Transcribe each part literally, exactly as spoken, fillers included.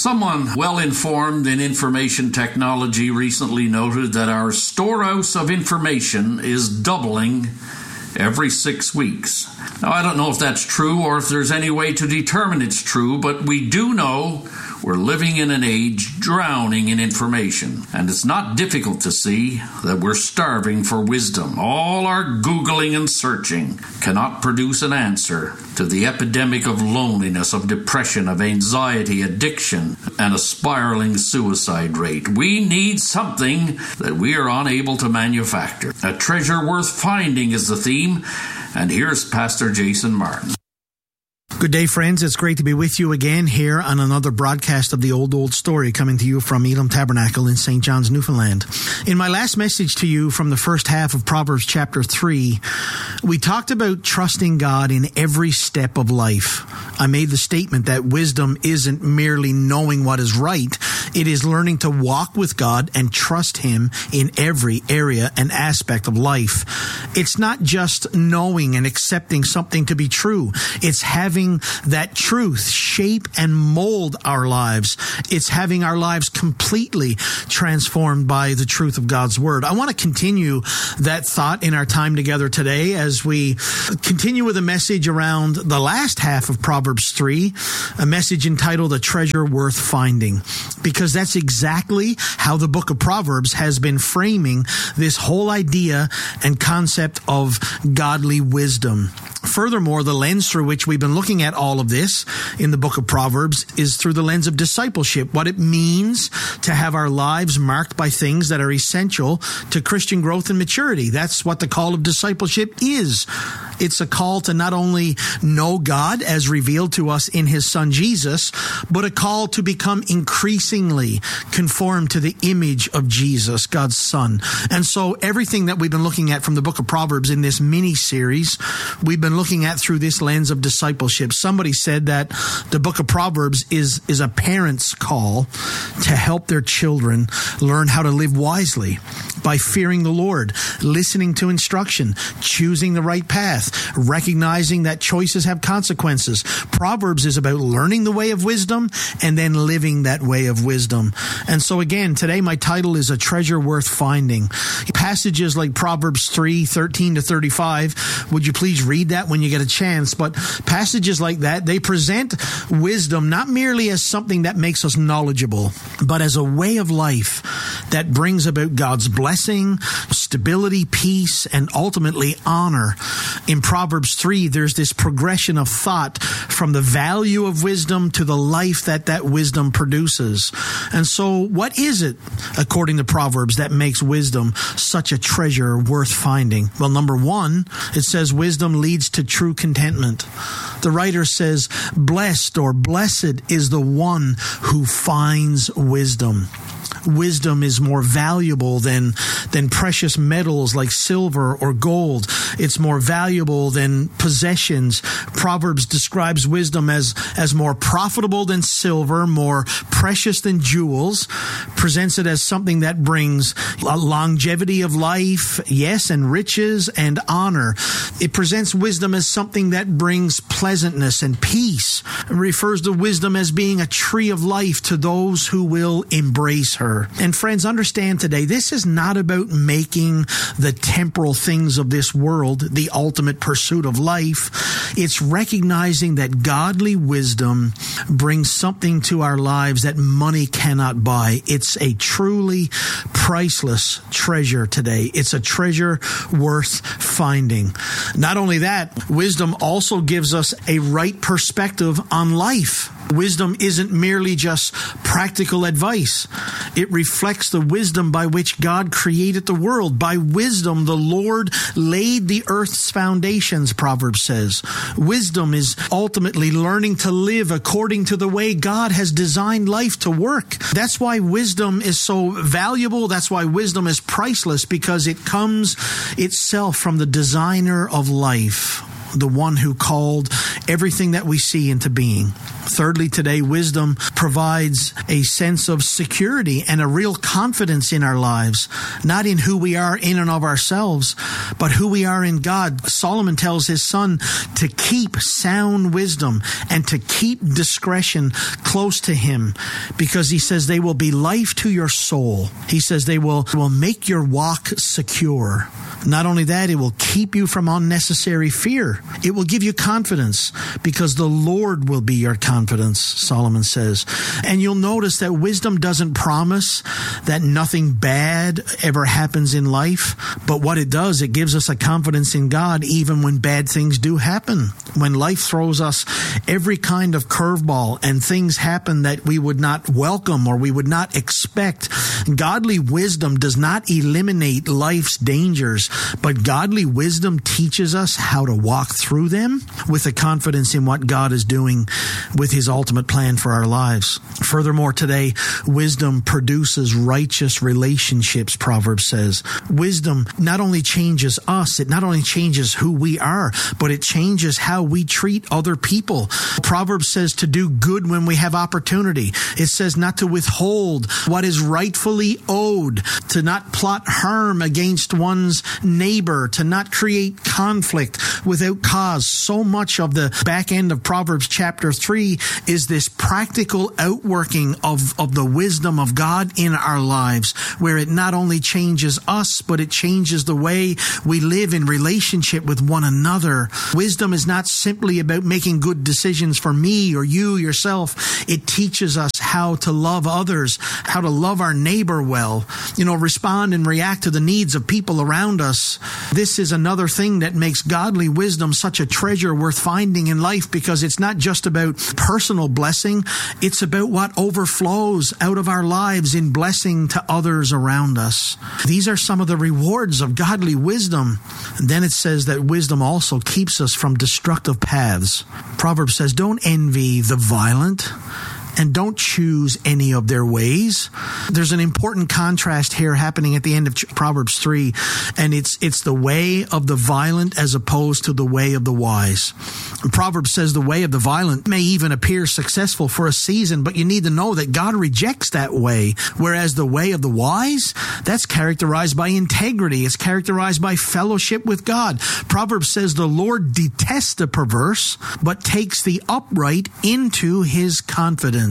Someone well-informed in information technology recently noted that our storehouse of information is doubling every six weeks. Now, I don't know if that's true or if there's any way to determine it's true, but we do know we're living in an age drowning in information, and it's not difficult to see that we're starving for wisdom. All our Googling and searching cannot produce an answer to the epidemic of loneliness, of depression, of anxiety, addiction, and a spiraling suicide rate. We need something that we are unable to manufacture. A treasure worth finding is the theme, and here's Pastor Jason Martin. Good day, friends. It's great to be with you again here on another broadcast of the Old Old Story, coming to you from Elim Tabernacle in Saint John's, Newfoundland. In my last message to you from the first half of Proverbs chapter three, we talked about trusting God in every step of life. I made the statement that wisdom isn't merely knowing what is right. It is learning to walk with God and trust Him in every area and aspect of life. It's not just knowing and accepting something to be true. It's having that truth shape and mold our lives. It's having our lives completely transformed by the truth of God's Word. I want to continue that thought in our time together today as we continue with a message around the last half of Proverbs three, a message entitled A Treasure Worth Finding, because that's exactly how the book of Proverbs has been framing this whole idea and concept of godly wisdom. Furthermore, the lens through which we've been looking at all of this in the book of Proverbs is through the lens of discipleship, what it means to have our lives marked by things that are essential to Christian growth and maturity. That's what the call of discipleship is. It's a call to not only know God as revealed to us in His Son Jesus, but a call to become increasingly conformed to the image of Jesus, God's Son. And so everything that we've been looking at from the book of Proverbs in this mini-series, we've been looking at through this lens of discipleship. Somebody said that the book of Proverbs is, is a parent's call to help their children learn how to live wisely by fearing the Lord, listening to instruction, choosing the right path, recognizing that choices have consequences. Proverbs is about learning the way of wisdom and then living that way of wisdom. And so again, today my title is A Treasure Worth Finding. Passages like Proverbs three, thirteen to thirty-five, would you please read that when you get a chance? But passages like that, they present wisdom not merely as something that makes us knowledgeable, but as a way of life that brings about God's blessing, stability, peace, and ultimately honor. In Proverbs three, there's this progression of thought from the value of wisdom to the life that that wisdom produces. And so what is it, according to Proverbs, that makes wisdom such a treasure worth finding? Well, number one, it says wisdom leads to true contentment. The writer says, blessed or blessed is the one who finds wisdom. Wisdom is more valuable than than precious metals like silver or gold. It's more valuable than possessions. Proverbs describes wisdom as, as more profitable than silver, more precious than jewels, presents it as something that brings longevity of life, yes, and riches and honor. It presents wisdom as something that brings pleasantness and peace. It refers to wisdom as being a tree of life to those who will embrace her. And friends, understand today, this is not about making the temporal things of this world the ultimate pursuit of life. It's recognizing that godly wisdom brings something to our lives that money cannot buy. It's a truly priceless treasure today. It's a treasure worth finding. Not only that, wisdom also gives us a right perspective on life. Wisdom isn't merely just practical advice. It reflects the wisdom by which God created the world. By wisdom, the Lord laid the earth's foundations, Proverbs says. Wisdom is ultimately learning to live according to the way God has designed life to work. That's why wisdom is so valuable. That's why wisdom is priceless, because it comes itself from the designer of life. the one who called everything that we see into being. Thirdly, today, wisdom provides a sense of security and a real confidence in our lives, not in who we are in and of ourselves, but who we are in God. Solomon tells his son to keep sound wisdom and to keep discretion close to him, because he says they will be life to your soul. He says they will, will make your walk secure. Not only that, it will keep you from unnecessary fear. It will give you confidence because the Lord will be your confidence, Solomon says. And you'll notice that wisdom doesn't promise that nothing bad ever happens in life. But what it does, it gives us a confidence in God even when bad things do happen. When life throws us every kind of curveball and things happen that we would not welcome or we would not expect, godly wisdom does not eliminate life's dangers, but godly wisdom teaches us how to walk through them with a confidence in what God is doing with his ultimate plan for our lives. Furthermore, today, wisdom produces righteous relationships, Proverbs says. Wisdom not only changes us, it not only changes who we are, but it changes how we treat other people. Proverbs says to do good when we have opportunity. It says not to withhold what is rightfully owed, to not plot harm against one's neighbor, to not create conflict without cause. So much of the back end of Proverbs chapter three is this practical outworking of, of the wisdom of God in our lives, where it not only changes us, but it changes the way we live in relationship with one another. Wisdom is not simply about making good decisions for me or you yourself. It teaches us how to love others, how to love our neighbor well, you know, respond and react to the needs of people around us. This is another thing that makes godly wisdom such a treasure worth finding in life, because it's not just about personal blessing. It's about what overflows out of our lives in blessing to others around us. These are some of the rewards of godly wisdom. And then it says that wisdom also keeps us from destructive paths. Proverbs says, don't envy the violent, and don't choose any of their ways. There's an important contrast here happening at the end of Proverbs three, and it's it's the way of the violent as opposed to the way of the wise. And Proverbs says the way of the violent may even appear successful for a season, but you need to know that God rejects that way, whereas the way of the wise, that's characterized by integrity. It's characterized by fellowship with God. Proverbs says the Lord detests the perverse, but takes the upright into his confidence.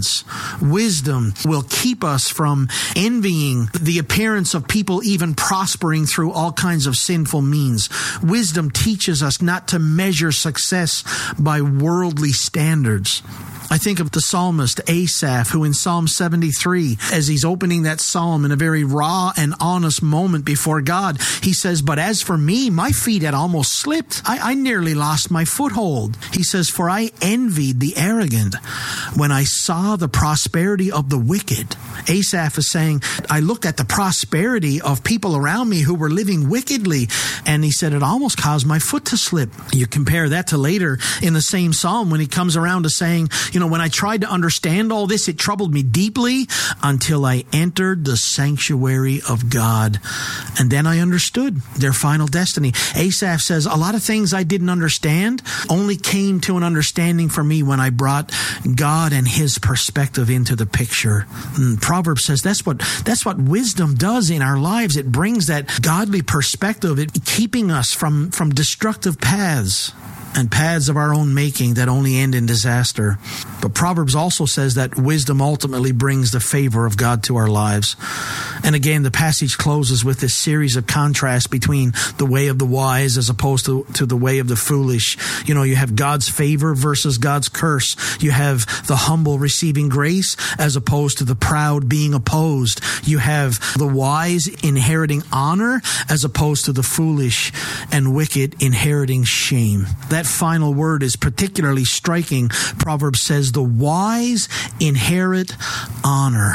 Wisdom will keep us from envying the appearance of people even prospering through all kinds of sinful means. Wisdom teaches us not to measure success by worldly standards. I think of the psalmist Asaph, who in Psalm seventy-three, as he's opening that psalm in a very raw and honest moment before God, he says, but as for me, my feet had almost slipped. I, I nearly lost my foothold. He says, for I envied the arrogant when I saw the prosperity of the wicked. Asaph is saying, I looked at the prosperity of people around me who were living wickedly, and he said, it almost caused my foot to slip. You compare that to later in the same psalm when he comes around to saying, you know, when I tried to understand all this, it troubled me deeply until I entered the sanctuary of God. And then I understood their final destiny. Asaph says, a lot of things I didn't understand only came to an understanding for me when I brought God and his perspective into the picture. And Proverbs says that's what that's what wisdom does in our lives. It brings that godly perspective, it keeping us from, from destructive paths and paths of our own making that only end in disaster. But Proverbs also says that wisdom ultimately brings the favor of God to our lives. And again, the passage closes with this series of contrasts between the way of the wise as opposed to, to the way of the foolish. You know, you have God's favor versus God's curse. You have the humble receiving grace as opposed to the proud being opposed. You have the wise inheriting honor as opposed to the foolish and wicked inheriting shame. That final word is particularly striking. Proverbs says the wise inherit honor.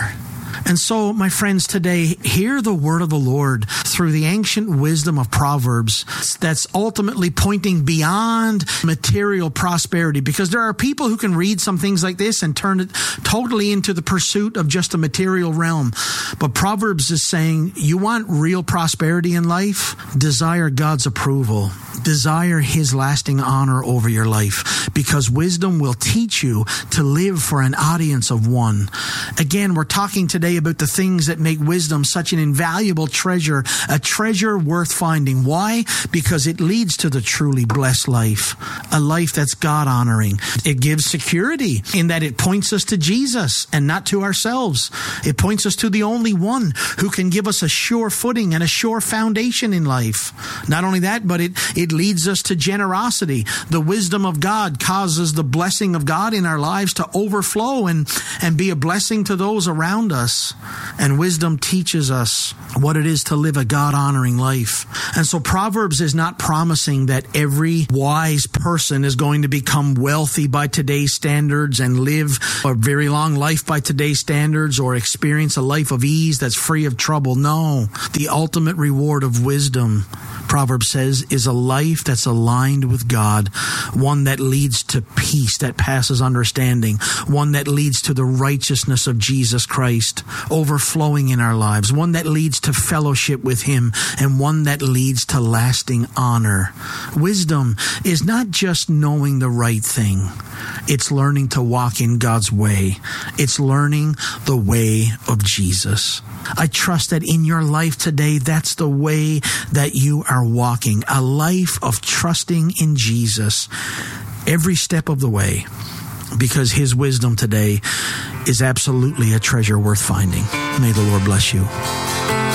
And so, my friends, today, hear the word of the Lord through the ancient wisdom of Proverbs that's ultimately pointing beyond material prosperity, because there are people who can read some things like this and turn it totally into the pursuit of just a material realm. But Proverbs is saying, you want real prosperity in life? Desire God's approval. Desire His lasting honor over your life, because wisdom will teach you to live for an audience of one. Again, we're talking today about the things that make wisdom such an invaluable treasure, a treasure worth finding. Why? Because it leads to the truly blessed life, a life that's God-honoring. It gives security in that it points us to Jesus and not to ourselves. It points us to the only one who can give us a sure footing and a sure foundation in life. Not only that, but it, it leads us to generosity. The wisdom of God causes the blessing of God in our lives to overflow and, and be a blessing to those around us. And wisdom teaches us what it is to live a God-honoring life. And so Proverbs is not promising that every wise person is going to become wealthy by today's standards and live a very long life by today's standards, or experience a life of ease that's free of trouble. No, the ultimate reward of wisdom, Proverbs says, is a life that's aligned with God, one that leads to peace that passes understanding, one that leads to the righteousness of Jesus Christ overflowing in our lives, one that leads to fellowship with Him, and one that leads to lasting honor. Wisdom is not just knowing the right thing. It's learning to walk in God's way. It's learning the way of Jesus. I trust that in your life today, that's the way that you are walking, a life of trusting in Jesus every step of the way, because His wisdom today is absolutely a treasure worth finding. May the Lord bless you.